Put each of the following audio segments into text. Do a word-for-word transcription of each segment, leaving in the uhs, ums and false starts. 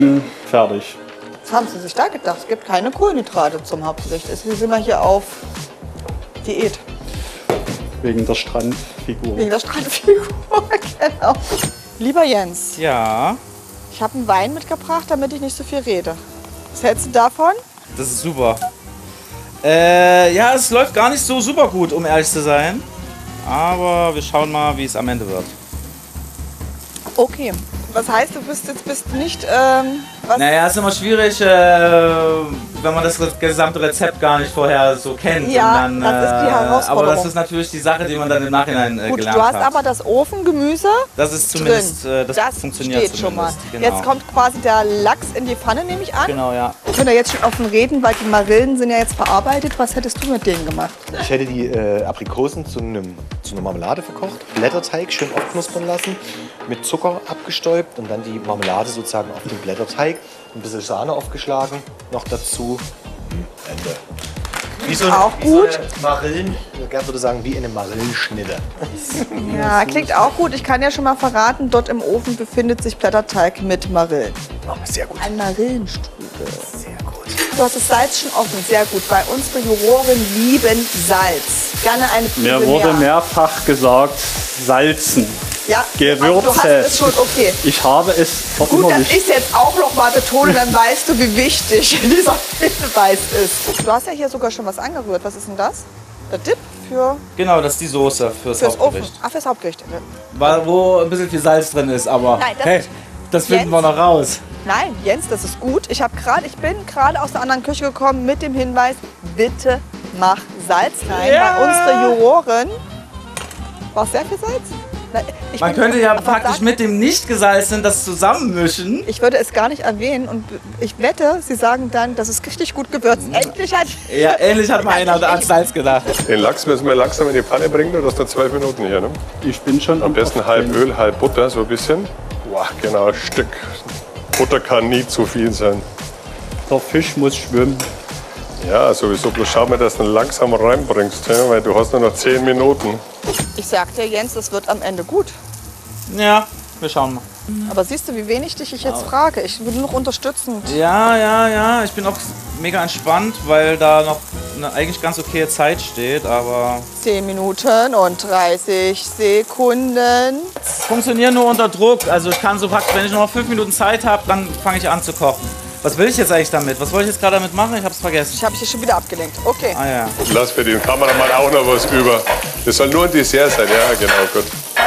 Fertig. Was haben Sie sich da gedacht? Es gibt keine Kohlenhydrate zum Hauptgericht. Wir sind mal hier auf Diät. Wegen der Strandfigur. Wegen der Strandfigur, genau. Lieber Jens, Ja, ich habe einen Wein mitgebracht, damit ich nicht so viel rede. Was hältst du davon? das ist super. Äh, ja, es läuft gar nicht so super gut, um ehrlich zu sein. Aber wir schauen mal, wie es am Ende wird. Okay. Was heißt, du bist jetzt bist nicht, ähm, was? Naja, es ist immer schwierig, äh, wenn man das gesamte Rezept gar nicht vorher so kennt. Ja, und dann, das ist die äh, Herausforderung. Aber das ist natürlich die Sache, die man dann im Nachhinein äh, Gut, gelernt du hast hat. aber das Ofengemüse Das ist zumindest, drin. äh, das, das funktioniert steht schon mal. zumindest. Genau. Jetzt kommt quasi der Lachs in die Pfanne, nehme ich an. Genau, ja. Ich bin da jetzt schon offen reden, weil die Marillen sind ja jetzt verarbeitet. Was hättest du mit denen gemacht? Ich hätte die äh, Aprikosen zu, einem, zu einer Marmelade verkocht, Blätterteig schön aufknuspern lassen, mit Zucker abgestäubt und dann die Marmelade sozusagen auf den Blätterteig, ein bisschen Sahne aufgeschlagen, noch dazu. Ende. Wie so, Auch wie so gut. eine Marillen, Gerd würde sagen, wie eine Marillenschnitte. Ja, klingt auch gut. Ich kann ja schon mal verraten, dort im Ofen befindet sich Blätterteig mit Marillen. Oh, sehr gut. Ein Marillenstrudel. Sehr gut. Du hast das Salz schon offen, sehr gut. Weil unsere Juroren lieben Salz. Gerne eine Prise Mir wurde mehr. mehrfach gesagt, salzen. Ja, Gewürze. aber du hast es schon, okay. Ich habe es Gut, dass verinnerlicht. ich es jetzt auch noch mal betone, dann weißt du, wie wichtig dieser Hinweis ist. Du hast ja hier sogar schon was angerührt. Was ist denn das? Der Dip für, Genau, das ist die Soße fürs, fürs Ofen. Hauptgericht. Ah, fürs Hauptgericht. Weil, wo ein bisschen viel Salz drin ist, aber Nein, das- hey, das finden Jens? wir noch raus. Nein, Jens, das ist gut. Ich, hab grad, ich bin gerade aus der anderen Küche gekommen mit dem Hinweis, bitte mach Salz rein. Ja. Weil unsere Juroren... War es sehr viel Salz? Na, ich Man bin- könnte ja aber praktisch sag- mit dem nicht gesalzenen das zusammenmischen. Ich würde es gar nicht erwähnen und ich wette, Sie sagen dann, das ist richtig gut gewürzt. Endlich hat... Ja, ähnlich hat mal einer an Salz gedacht. Den Lachs müssen wir langsam in die Pfanne bringen, du hast noch zwölf Minuten hier. Ne? Ich bin schon Am besten halb Öl. Öl, halb Butter, so ein bisschen. Boah, genau, ein Stück. Butter kann nie zu viel sein. Der Fisch muss schwimmen. Ja, sowieso, bloß schau mal, dass du ihn langsam reinbringst, ja, weil du hast nur noch zehn Minuten. Ich sag dir, Jens, das wird am Ende gut. Ja, wir schauen mal. Aber siehst du, wie wenig dich ich jetzt frage? Ich will nur noch unterstützend. Ja, ja, ja. Ich bin auch mega entspannt, weil da noch eine eigentlich ganz okaye Zeit steht, aber zehn Minuten und dreißig Sekunden. funktioniert nur unter Druck. Also ich kann so praktisch, wenn ich noch fünf Minuten Zeit habe, dann fange ich an zu kochen. Was will ich jetzt eigentlich damit? Was wollte ich jetzt gerade damit machen? Ich habe es vergessen. Ich habe dich schon wieder abgelenkt. Okay. Ah ja. Lass für den Kameramann auch noch was über. Das soll nur ein Dessert sein, ja, genau, gut.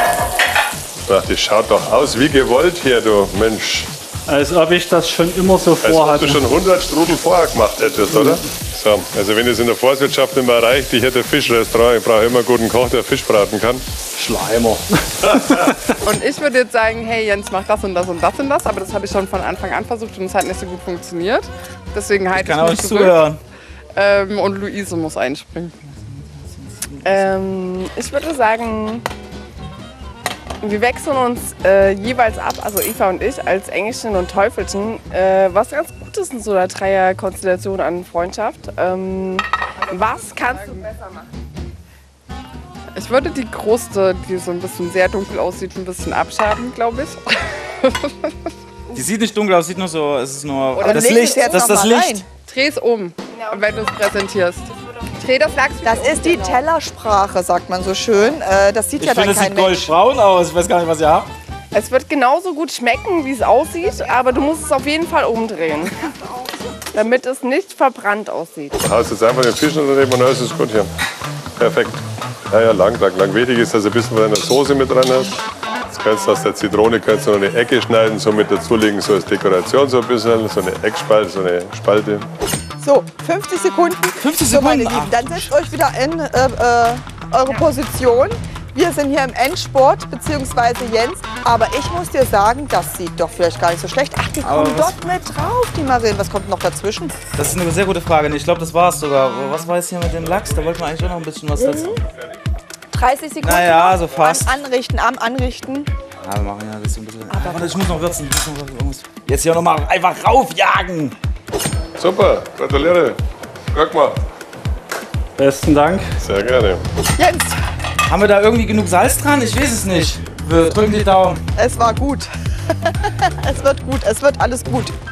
Ach, das schaut doch aus wie gewollt hier, du Mensch. Als ob ich das schon immer so Als ob vorhatte. du schon hundert Strudel vorher gemacht hättest, oder? So, also wenn es in der Forstwirtschaft nicht mehr reicht, ich hätte ein Fischrestaurant, ich brauche immer einen guten Koch, der Fisch braten kann. Schleimer. Und ich würde jetzt sagen, hey Jens, mach das und das und das und das, aber das habe ich schon von Anfang an versucht und es hat nicht so gut funktioniert. Deswegen halte Ich ich, kann auch mich nicht zurück. zuhören. Ähm, und Luise muss einspringen. Ähm, ich würde sagen, wir wechseln uns äh, jeweils ab, also Eva und ich, als Engelchen und Teufelchen, äh, was ganz gut ist in so einer Dreierkonstellation an Freundschaft. Ähm, was kannst du besser machen? Ich würde die Kruste, die so ein bisschen sehr dunkel aussieht, ein bisschen abschaben, glaube ich. Die sieht nicht dunkel aus, sieht nur so, es ist nur Oder das leg Licht, es jetzt das ist noch das mal Licht. rein. Dreh es um, wenn du es präsentierst. Dreh das Lachs Das ist die Tellersprache, sagt man so schön. Äh, das sieht Ich ja dann finde, es kein sieht Mensch. goldbraun aus. Ich weiß gar nicht, was ihr habt. Es wird genauso gut schmecken, wie es aussieht, aber du musst es auf jeden Fall umdrehen, damit es nicht verbrannt aussieht. Du haust jetzt einfach den Fisch unter dem und dann ist es gut hier. Perfekt. Ja, ja, lang, lang, lang. Wichtig ist, dass du ein bisschen von deiner Soße mit dran hast. Jetzt kannst du aus der Zitrone kannst du noch eine Ecke schneiden, so mit dazulegen, so als Dekoration so ein bisschen, so eine Eckspalte, so eine Spalte. So, fünfzig Sekunden. fünfzig So, meine Sekunden. Lieben, dann setzt euch wieder in äh, äh, eure Position. Wir sind hier im Endsport, beziehungsweise Jens. Aber ich muss dir sagen, das sieht doch vielleicht gar nicht so schlecht. Ach, die Aber kommen was- dort mit drauf, die Marillen. Was kommt noch dazwischen? Das ist eine sehr gute Frage. Ich glaube, das war's sogar. Was war jetzt hier mit dem Lachs? Da wollten wir eigentlich auch noch ein bisschen was dazu. dreißig Sekunden. Naja, noch. so fast. Am Anrichten, am Anrichten. Ja, wir machen ja das so ein bisschen. Ah, warte, ich muss noch würzen. Ich muss noch irgendwas. Jetzt hier noch mal einfach raufjagen. Super, gratuliere. Guck mal. Besten Dank. Sehr gerne. Jens, Haben wir da irgendwie genug Salz dran? Ich weiß es nicht. Wir drücken die Daumen. es war gut. Es wird gut, es wird alles gut.